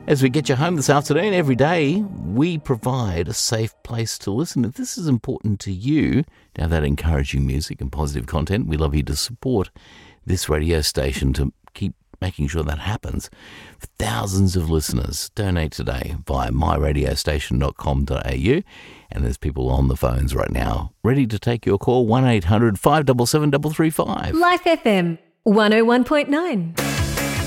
As we get you home this afternoon, every day we provide a safe place to listen. If this is important to you, to have that encouraging music and positive content, we love you to support this radio station to keep making sure that happens. For thousands of listeners, donate today via myradiostation.com.au. And there's people on the phones right now ready to take your call, 1-800-577-335. Life FM 101.9.